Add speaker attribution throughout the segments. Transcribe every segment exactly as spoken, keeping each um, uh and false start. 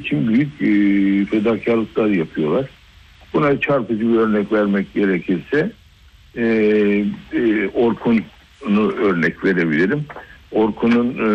Speaker 1: için büyük e, fedakarlıklar yapıyorlar. Buna çarpıcı bir örnek vermek gerekirse e, e, Orkun'u örnek verebilirim. Orkun'un e,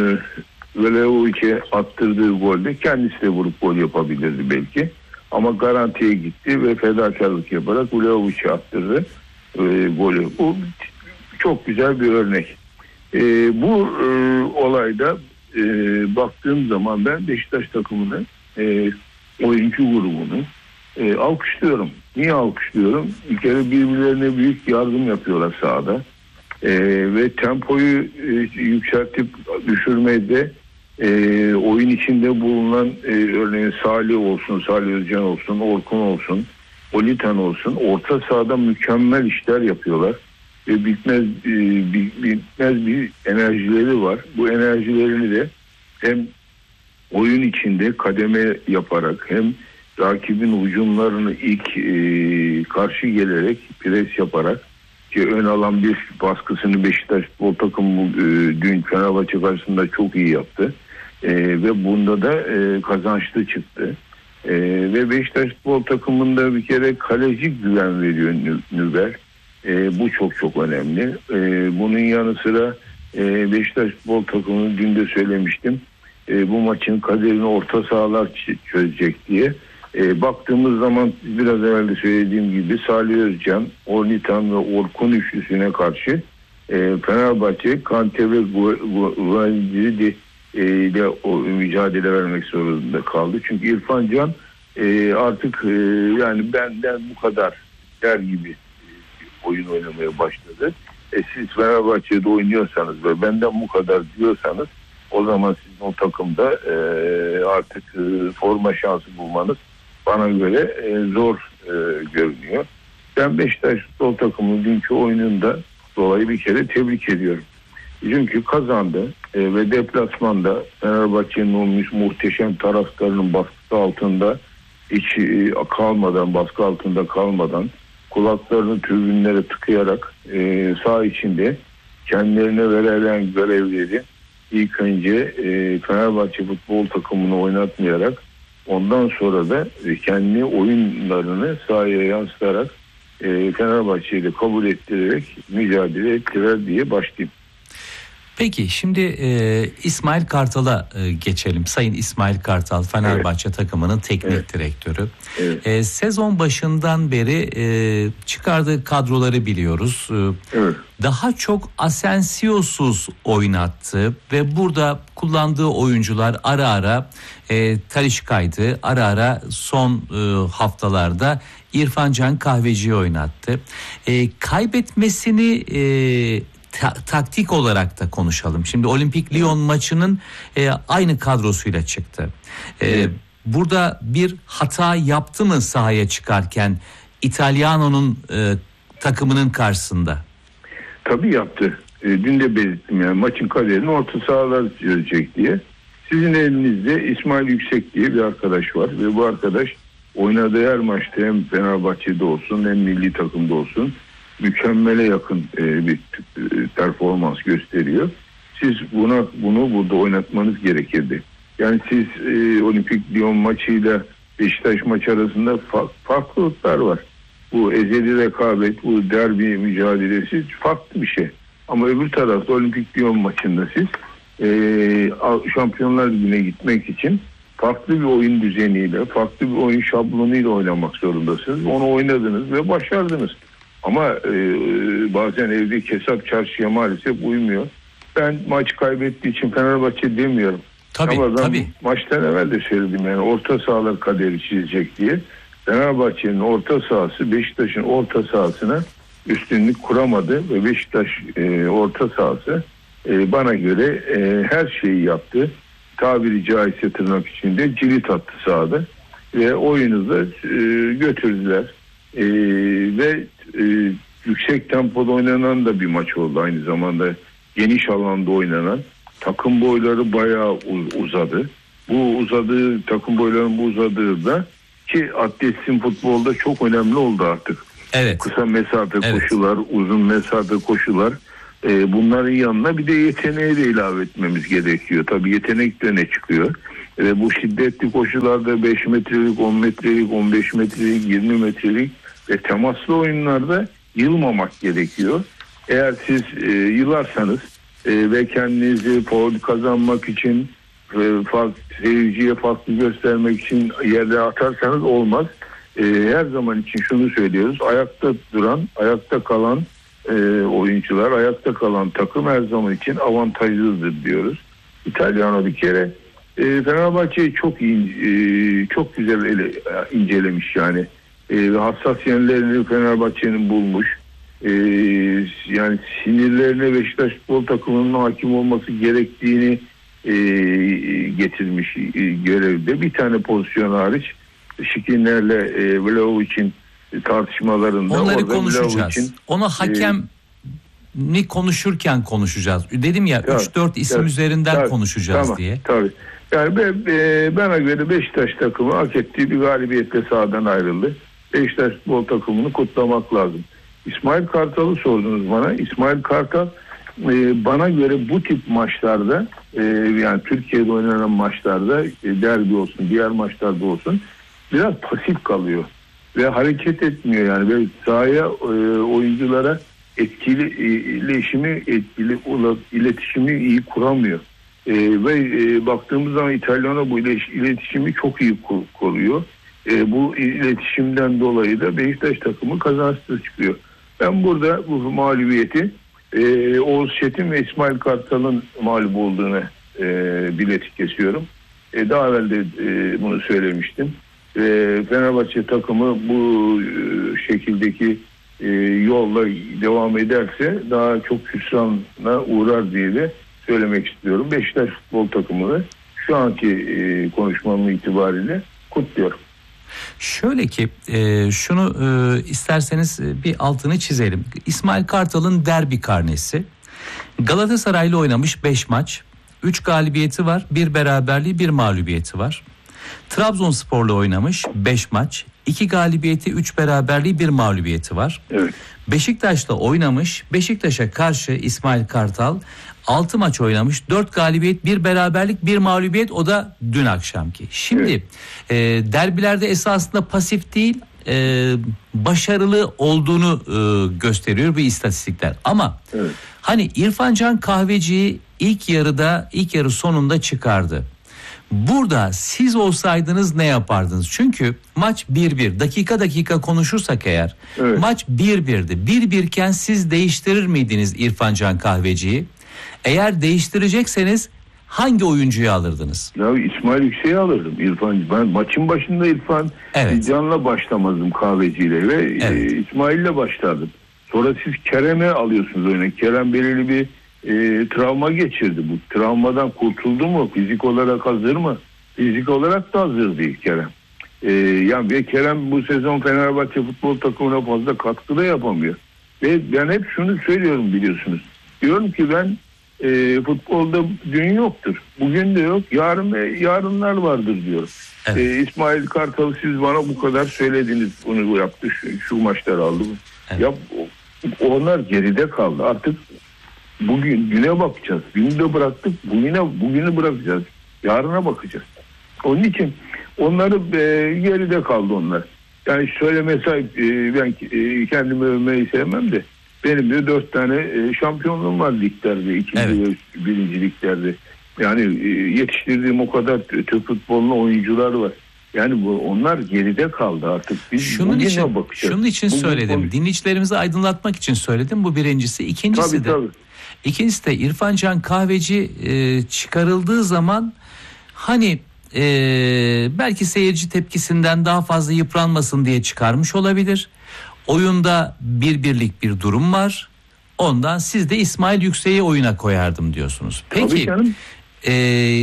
Speaker 1: Vlahovic'e attırdığı golde kendisi de vurup gol yapabilirdi belki. Ama garantiye gitti ve fedakarlık yaparak Vlahovic'e attırdı e, golü. Bu çok güzel bir örnek. E, bu e, olayda e, baktığım zaman ben Beşiktaş takımını, e, oyuncu grubunu e, alkışlıyorum. Niye alkışlıyorum? Bir kere birbirlerine büyük yardım yapıyorlar sahada. E, ve tempoyu e, yükseltip düşürmede e, oyun içinde bulunan e, örneğin Salih olsun, Salih Özcan olsun, Orkun olsun, Olitan olsun, orta sahada mükemmel işler yapıyorlar. Ve bitmez, e, bitmez bir enerjileri var. Bu enerjilerini de hem oyun içinde kademe yaparak hem rakibin hücumlarını ilk e, karşı gelerek pres yaparak ki ön alan bir baskısını Beşiktaş futbol takımı e, dün Fenerbahçe karşısında çok iyi yaptı. E, ve bunda da e, kazançlı çıktı. E, ve Beşiktaş futbol takımında bir kere kaleci güven veriyor Nübel. E, bu çok çok önemli. E, bunun yanı sıra e, Beşiktaş futbol takımını dün de söylemiştim. E, bu maçın kaderini orta sahalar çözecek diye. E, baktığımız zaman biraz evvel de söylediğim gibi Salih Özcan, Olitan ve Orkun üçlüsüne karşı e, Fenerbahçe Kante ve Guajiri ile o mücadele vermek zorunda kaldı. Çünkü İrfan Can e, artık e, yani benden bu kadar der gibi e, oyun oynamaya başladı. E, siz Fenerbahçe'de oynuyorsanız ve benden bu kadar diyorsanız o zaman sizin o takımda e, artık e, forma şansı bulmanız bana göre e, zor e, görünüyor. Ben Beşiktaş futbol takımının dünkü oyununda dolayı bir kere tebrik ediyorum. Çünkü kazandı e, ve deplasmanda Fenerbahçe'nin olmuş muhteşem taraftarının baskısı altında hiç e, kalmadan, baskı altında kalmadan kulaklarını tribünlere tıkayarak e, saha içinde kendilerine verilen görevleri ilk önce e, Fenerbahçe futbol takımını oynatmayarak ondan sonra da kendi oyunlarını sahaya yansıtarak e, Fenerbahçe'yi de kabul ettirerek mücadele ettiler diye başlayayım.
Speaker 2: Peki şimdi e, İsmail Kartal'a e, geçelim. Sayın İsmail Kartal Fenerbahçe evet. takımının teknik evet. direktörü. Evet. E, sezon başından beri e, çıkardığı kadroları biliyoruz. E, evet. Daha çok Asensio'suz oynattı ve burada kullandığı oyuncular ara ara e, Talisca'ydı. Ara ara son e, haftalarda İrfan Can Kahveci'yi oynattı. E, kaybetmesini e, Ta- taktik olarak da konuşalım. Şimdi Olimpik Lyon maçının e, aynı kadrosuyla çıktı. E, evet. Burada bir hata yaptı mı sahaya çıkarken İtalyano'nun e, takımının karşısında? Tabii yaptı. E, dün de belirttim yani maçın kaderini orta sahalar çözecek diye. Sizin elinizde İsmail Yüksek diye bir arkadaş var ve bu arkadaş oynadığı her maçta hem Fenerbahçe'de olsun hem milli takımda olsun mükemmele yakın e, bir e, performans gösteriyor. Siz buna bunu burada oynatmanız gerekirdi. Yani siz e, Olimpik Lyon maçıyla Beşiktaş maçı arasında fa- farklılıklar var. Bu ezeli rekabet, bu derbi mücadelesi farklı bir şey. Ama öbür tarafta Olimpik Lyon maçında siz e, Şampiyonlar Ligi'ne gitmek için farklı bir oyun düzeniyle, farklı bir oyun şablonuyla oynamak zorundasınız. Onu oynadınız ve başardınız. Ama e, bazen evdeki hesap çarşıya maalesef uymuyor. Ben maç kaybettiği için Fenerbahçe demiyorum. Tabii, Ama ben tabii. maçtan evvel de söyledim yani orta sahalar kaderi çizecek diye. Fenerbahçe'nin orta sahası Beşiktaş'ın orta sahasına üstünlük kuramadı ve Beşiktaş e, orta sahası e, bana göre e, her şeyi yaptı. Tabiri caizse tırnak içinde cirit attı sahada ve oyunu da e, götürdüler. E, ve e, yüksek tempoda oynanan da bir maç oldu aynı zamanda. Geniş alanda oynanan, takım boyları bayağı uzadı. Bu uzadığı, takım boylarının bu uzadığı da ki atletizm futbolda çok önemli oldu artık. Evet. Kısa mesafe evet. koşular, uzun mesafe koşular. E, bunların yanına bir de yeteneği de ilave etmemiz gerekiyor. Tabii yetenek de ne çıkıyor?
Speaker 1: Ve bu şiddetli koşularda beş metrelik, on metrelik, on beş metrelik, yirmi metrelik ve temaslı oyunlarda yılmamak gerekiyor. Eğer siz e, yılarsanız e, ve kendinizi faul kazanmak için, e, farklı, seyirciye farklı göstermek için yerde atarsanız olmaz. E, her zaman için şunu söylüyoruz: ayakta duran, ayakta kalan e, oyuncular, ayakta kalan takım her zaman için avantajlıdır diyoruz. İtalyan bir kere e, Fenerbahçe'yi çok iyi, e, çok güzel ele, incelemiş yani. E, hassas yönlerini Fenerbahçe'nin bulmuş. E, yani sinirlerine Beşiktaş futbol takımının hakim olması gerektiğini e, getirmiş e, görevde. Bir tane pozisyon hariç Şikrinyar'la e, Vlahovic'in tartışmalarında.
Speaker 2: Onları konuşacağız. Ona hakem e, ni konuşurken konuşacağız. Dedim ya üç dört isim tabii, üzerinden tabii, konuşacağız tamam, diye.
Speaker 1: Tabii. Yani ben, e, bana göre Beşiktaş takımı hak ettiği bir galibiyetle sahadan ayrıldı. Beşiktaş futbol takımını kutlamak lazım. İsmail Kartal'ı sordunuz bana. İsmail Kartal e, bana göre bu tip maçlarda e, yani Türkiye'de oynanan maçlarda e, derbi olsun, diğer maçlarda olsun biraz pasif kalıyor. Ve hareket etmiyor yani. Ve sahaya e, oyunculara etkili iletişimi etkili iletişimi iyi kuramıyor. E, ve e, baktığımız zaman İtalyan'a bu iletişimi çok iyi koruyor. E, bu iletişimden dolayı da Beşiktaş takımı kazançsız çıkıyor. Ben burada bu mağlubiyeti e, Oğuz Çetin ve İsmail Kartal'ın mağlup olduğunu e, bileti kesiyorum. E, daha evvel de e, bunu söylemiştim. E, Fenerbahçe takımı bu e, şekildeki e, yolla devam ederse daha çok hüsrana uğrar diye de söylemek istiyorum. Beşiktaş futbol takımını şu anki e, konuşmamın itibariyle kutluyorum.
Speaker 2: Şöyle ki e, şunu e, isterseniz bir altını çizelim. İsmail Kartal'ın derbi karnesi. Galatasaray'la oynamış beş maç. üç galibiyeti var, bir beraberliği, bir mağlubiyeti var. Trabzonspor'la oynamış beş maç. iki galibiyeti, üç beraberliği, bir mağlubiyeti var.
Speaker 1: Evet.
Speaker 2: Beşiktaş'ta oynamış. Beşiktaş'a karşı İsmail Kartal altı maç oynamış. dört galibiyet, bir beraberlik, bir mağlubiyet, o da dün akşamki. Şimdi evet. e, derbilerde esasında pasif değil, e, başarılı olduğunu e, gösteriyor bu istatistikler. Ama evet. hani İrfan Can Kahveci'yi ilk yarıda, ilk yarı sonunda çıkardı. Burada siz olsaydınız ne yapardınız? Çünkü maç bir bir. Dakika dakika konuşursak eğer evet. maç bir birdi. bir birken siz değiştirir miydiniz İrfan Can Kahveci'yi? Eğer değiştirecekseniz hangi oyuncuyu alırdınız?
Speaker 1: Ya İsmail Yüksek'i alırdım. İrfan, ben maçın başında İrfan evet. Can'la başlamazdım Kahveci'yle ve evet. e, İsmail'le başlardım. Sonra siz Kerem'i alıyorsunuz oyuna. Kerem belirli bir E, travma geçirdi. Bu travmadan kurtuldu mu? Fizik olarak hazır mı? Fizik olarak da hazır değil Kerem. E, yani ve Kerem bu sezon Fenerbahçe futbol takımına fazla katkı da yapamıyor. Ve ben hep şunu söylüyorum, biliyorsunuz. Diyorum ki ben e, futbolda dün yoktur. Bugün de yok. Yarın ve yarınlar vardır diyorum. Evet. E, İsmail Kartal siz bana bu kadar söylediniz. Bunu yaptı. Şu, şu maçları aldı. Evet. Ya onlar geride kaldı. Artık bugün güne bakacağız. Günü de bıraktık. Bugüne bugünü bırakacağız. Yarına bakacağız. Onun için onları e, geride kaldı onlar. Yani söyleme sahip e, ben e, kendimi övmeyi sevmem de benim de dört tane e, şampiyonluğum var liglerde, ikinci evet. ve birinci liglerde. Yani e, yetiştirdiğim o kadar Türk futboluna oyuncular var. Yani bu onlar geride kaldı artık. Biz
Speaker 2: şunun için bakacağız. Şunun için bugün söyledim. Bugün... Dinleyicilerimizi aydınlatmak için söyledim. Bu birincisi. İkincisi tabii, de tabii. İkincisi de İrfan Can Kahveci e, çıkarıldığı zaman hani e, belki seyirci tepkisinden daha fazla yıpranmasın diye çıkarmış olabilir. Oyunda bir birlik bir durum var. Ondan siz de İsmail Yüksek'i oyuna koyardım diyorsunuz. Peki e,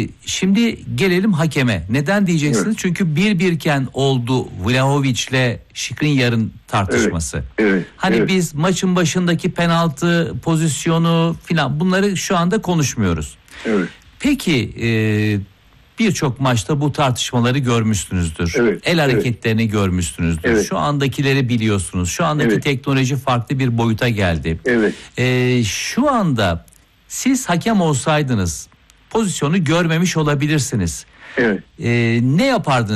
Speaker 2: şimdi gelelim hakeme. Neden diyeceksiniz? Evet. Çünkü bir birken oldu Vlahovic'le Skriniar'ın tartışması. Evet, evet, hani evet. biz maçın başındaki penaltı pozisyonu filan bunları şu anda konuşmuyoruz. Evet. Peki e, birçok maçta bu tartışmaları görmüşsünüzdür. Evet, El hareketlerini evet. görmüşsünüzdür. Evet. Şu andakileri biliyorsunuz. Şu andaki evet. teknoloji farklı bir boyuta geldi. Evet. E, şu anda siz hakem olsaydınız pozisyonu görmemiş olabilirsiniz.
Speaker 1: Evet.
Speaker 2: E, ne yapardınız?